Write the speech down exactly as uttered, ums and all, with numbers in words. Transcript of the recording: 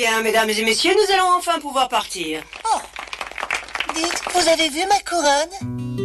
bien, mesdames et messieurs, nous allons enfin pouvoir partir. Oh. Dites, vous avez vu ma couronne?